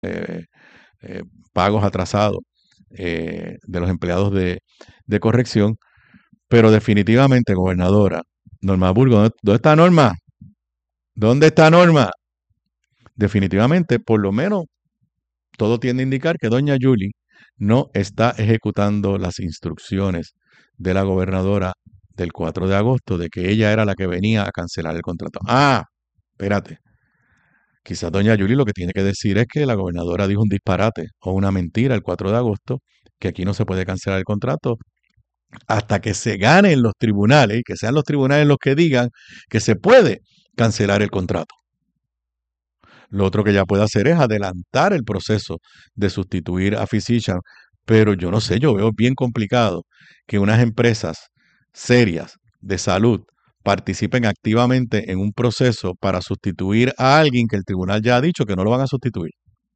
eh, pagos atrasados de los empleados de corrección, pero definitivamente, gobernadora, Norma Burgos, ¿dónde está Norma? ¿Dónde está Norma? Definitivamente, por lo menos, todo tiende a indicar que doña Julie no está ejecutando las instrucciones de la gobernadora del 4 de agosto de que ella era la que venía a cancelar el contrato. Ah, espérate. Quizás doña Julie lo que tiene que decir es que la gobernadora dijo un disparate o una mentira el 4 de agosto, que aquí no se puede cancelar el contrato hasta que se gane en los tribunales y que sean los tribunales los que digan que se puede cancelar el contrato. Lo otro que ella puede hacer es adelantar el proceso de sustituir a Physician, pero yo no sé, yo veo bien complicado que unas empresas serias de salud participen activamente en un proceso para sustituir a alguien que el tribunal ya ha dicho que no lo van a sustituir.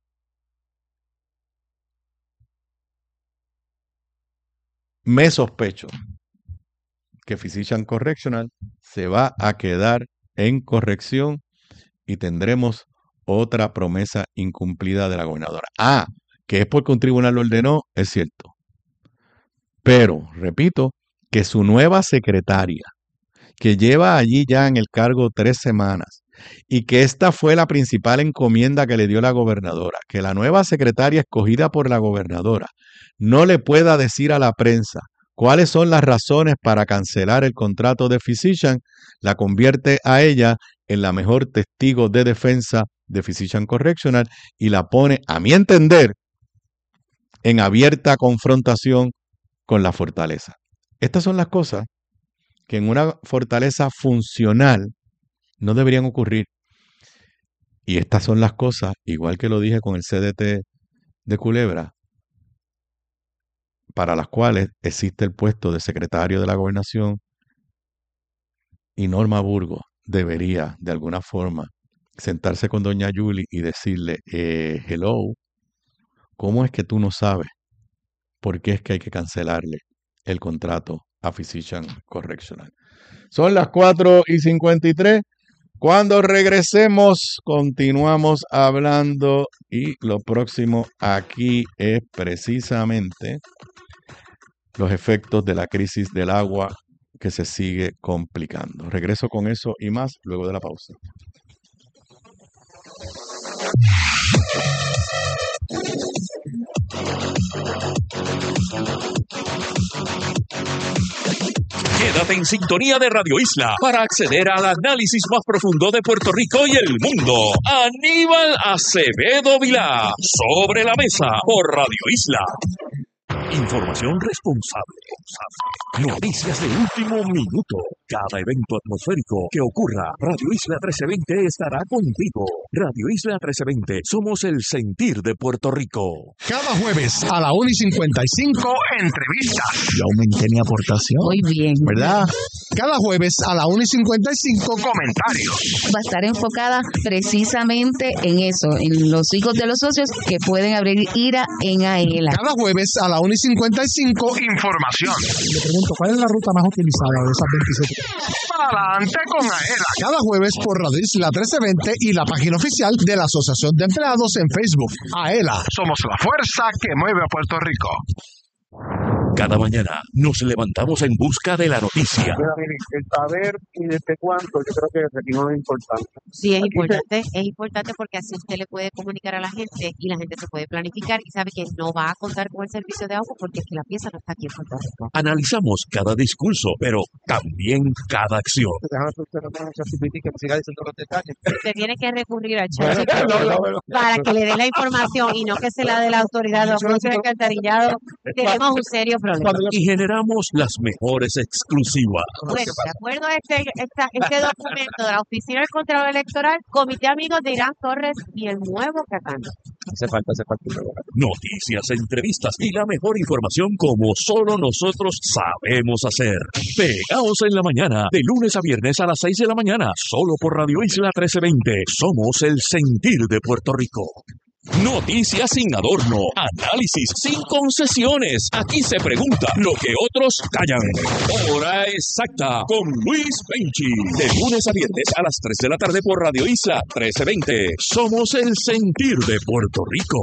Me sospecho que Physician Correctional se va a quedar en corrección y tendremos otra promesa incumplida de la gobernadora. Ah, que es porque un tribunal lo ordenó, es cierto. Pero, repito, que su nueva secretaria, que lleva allí ya en el cargo 3 semanas, y que esta fue la principal encomienda que le dio la gobernadora, que la nueva secretaria escogida por la gobernadora no le pueda decir a la prensa cuáles son las razones para cancelar el contrato de Physician, la convierte a ella en la mejor testigo de defensa de Physician Correctional y la pone, a mi entender, en abierta confrontación con la fortaleza. Estas son las cosas que en una fortaleza funcional no deberían ocurrir. Y estas son las cosas, igual que lo dije con el CDT de Culebra, para las cuales existe el puesto de secretario de la gobernación y Norma Burgos debería, de alguna forma, sentarse con doña Julie y decirle, hello, ¿cómo es que tú no sabes por qué es que hay que cancelarle el contrato a Physician Correctional? Son las 4:53. Cuando regresemos, continuamos hablando y lo próximo aquí es precisamente los efectos de la crisis del agua que se sigue complicando. Regreso con eso y más luego de la pausa. Quédate en sintonía de Radio Isla para acceder al análisis más profundo de Puerto Rico y el mundo. Aníbal Acevedo Vilá, Sobre la Mesa, por Radio Isla. Información responsable. Noticias de último minuto. Cada evento atmosférico que ocurra, Radio Isla 1320 estará contigo. Radio Isla 1320, somos el sentir de Puerto Rico. Cada jueves a la 1:55, entrevistas. Yo aumenté mi aportación. Muy bien. ¿Verdad? Cada jueves a la 1:55, comentarios. Va a estar enfocada precisamente en eso, en los hijos de los socios que pueden abrir IRA en AELA. Cada jueves a la 1:55, información. Le pregunto, ¿cuál es la ruta más utilizada de esas 27? Adelante con AELA. Cada jueves por Radio Isla 1320 y la página oficial de la Asociación de Empleados en Facebook. AELA, somos la fuerza que mueve a Puerto Rico. Cada mañana nos levantamos en busca de la noticia. Mira, mire, el saber y desde cuánto, yo creo que aquí no es importante. Sí, es importante porque así usted le puede comunicar a la gente y la gente se puede planificar y sabe que no va a contar con el servicio de agua porque es que la pieza no está aquí en Puerto Rico. Analizamos cada discurso, pero también cada acción. Déjame que usted no tenga que me siga diciendo los detalles. Usted tiene que recurrir al chat para que le dé la información y no que se la dé la autoridad de acuerdo al alcantarillado. Tenemos un serio problema. Y generamos las mejores exclusivas. Bueno, de acuerdo a este documento de la Oficina del Contralor Electoral, Comité Amigos de Irán Torres y el nuevo Catán. Hace falta. Noticias, entrevistas y la mejor información como solo nosotros sabemos hacer. Pegaos en la mañana, de lunes a viernes a las 6 de la mañana, solo por Radio Isla 1320. Somos el sentir de Puerto Rico. Noticias sin adorno, análisis sin concesiones. Aquí se pregunta lo que otros callan. Hora exacta con Luis Penchi. De lunes a viernes a las 3 de la tarde por Radio Isla 1320. Somos el sentir de Puerto Rico.